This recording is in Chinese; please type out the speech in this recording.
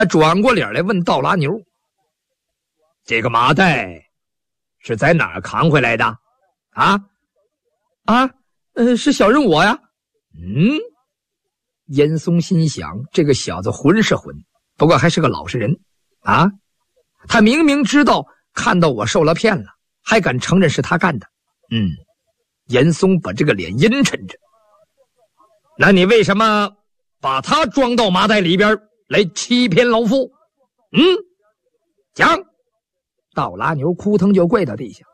转过脸来问道拉牛：“这个麻袋是在哪儿扛回来的？是小人我呀。”严嵩心想，这个小子混是混，不过还是个老实人啊。他明明知道看到我受了骗了，还敢承认是他干的。严嵩把这个脸阴沉着。那你为什么把他装到麻袋里边来欺骗老夫？讲。道拉牛扑腾就跪到地下。